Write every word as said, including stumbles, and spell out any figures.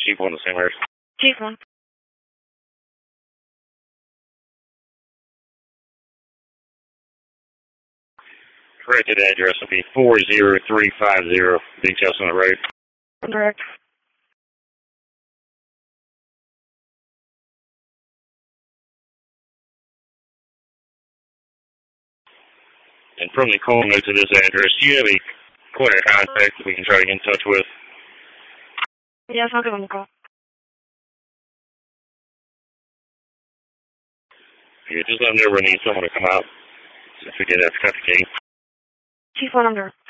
Chief one, the same area. Chief one. Corrected address will be four zero three five zero, Details on the road. Correct. And from the call note to this address, do you have a point of contact that we can try to get in touch with? Yes, I'll give him a call. Yeah, just let them know we need someone to come out if we get that traffic. Chief one under.